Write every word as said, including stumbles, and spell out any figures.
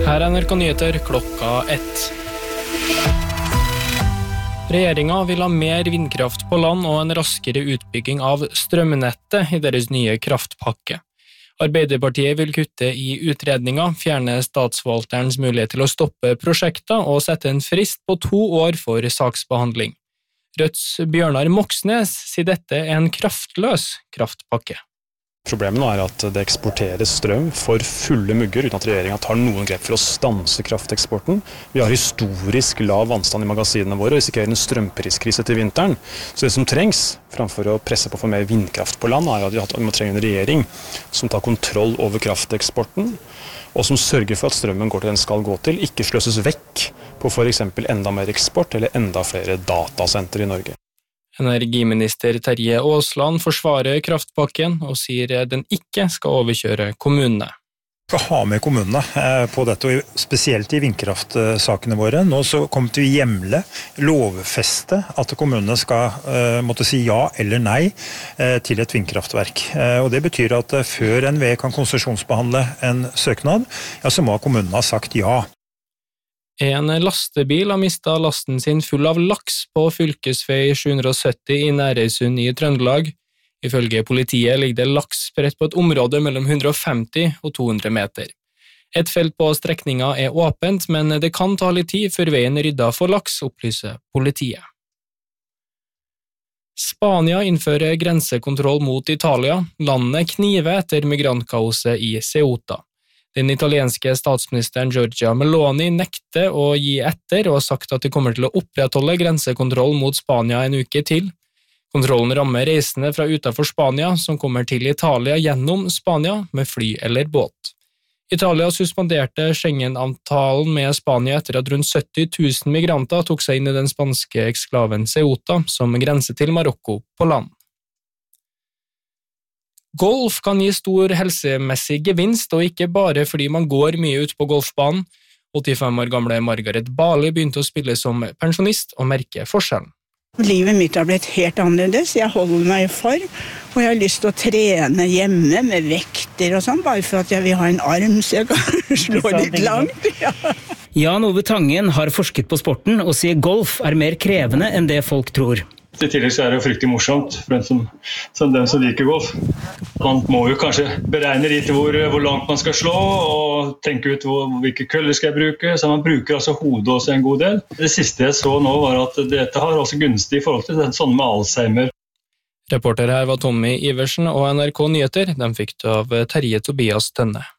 Her er N R K Nyheter klokka ett. Regjeringen vil ha mer vindkraft på land og en raskere utbygging av strømnettet i deres nye kraftpakke. Arbeiderpartiet vil kutte i utredninger, fjerne statsforvalterens mulighet til å stoppe prosjekter og sette en frist på to år for saksbehandling. Rødts Bjørnar Moxnes sier dette er en kraftløs kraftpakke. Problemet nå er at det eksporteres strøm for fulle mugger uten at regjeringen tar noen grep for å stanse krafteksporten. Vi har historisk lav vannstand i magasinene våre og risikerer en strømpriskrise til vinteren. Så det som trengs, framfor å presse på for mer vindkraft på land, er at vi må trenge en regjering som tar kontroll over krafteksporten, og som sørger for at strømmen går til den skal gå til, ikke sløses vekk på for eksempel enda mer eksport eller enda flere datasenter i Norge. Energiminister Terje Aasland forsvarer kraftpakken og sier den ikke skal overkjøre kommunene. Vi skal ha med kommunene på dette, og spesielt i vindkraftsakene våre. Nå så kommer vi hjemle, lovfeste at kommunene skal uh, måtte si ja eller nei uh, til et vindkraftverk. Uh, og det betyr at uh, før N V E kan konsesjonsbehandle en søknad, ja, så må kommunene ha sagt ja. En lastebil har mistet lasten sin full av laks på fylkesvei sju hundre og sytti i Nærøysund i Trøndelag. Ifølge politiet ligger det laks spredt på et område mellom hundre og femti og to hundre meter. Et felt på strekninga er åpent, men det kan ta litt tid før veien rydder for laks, opplyser politiet. Spania innfører grensekontroll mot Italia. Landet kniver etter migrantkaoset i Ceuta. Den italienske statsministeren Giorgia Meloni nekter å gi etter og har sagt at de kommer til å opprettholde grensekontroll mot Spania en uke til. Kontrollen rammer reisende fra utenfor Spania som kommer til Italia gjennom Spania med fly eller båt. Italia suspenderte Schengen-avtalen med Spania etter at rundt sytti tusen migranter tok seg inn i den spanske eksklaven Ceuta som grenser til Marokko på land. Golf kan gi stor helsemessig gevinst, og ikke bare fordi man går mye ut på golfbanen. åttifem år gamle Margaret Bali begynte å spille som pensjonist og merke forskjellen. Livet mitt har blitt helt annerledes. Jeg holder meg i form, og jeg har lyst til å trene hjemme med vekter og sånn, bare for at jeg vil ha en arm så jeg kan slå litt langt. Ja. Jan Ove Tangen har forsket på sporten og sier golf er mer krevende enn det folk tror. I tillegg så er det jo fryktelig morsomt for den som, som den som liker golf. Man må jo kanskje beregne litt hvor, hvor langt man skal slå, og tenke ut hvor, hvilke køller skal jeg bruke, så man bruker altså hodet også en god del. Det siste jeg så nå var at dette har også gunstig i forhold til sånn med Alzheimer. Reporter her var Tommy Iversen og N R K Nyheter, den fikk du av Terje Tobias Tønne.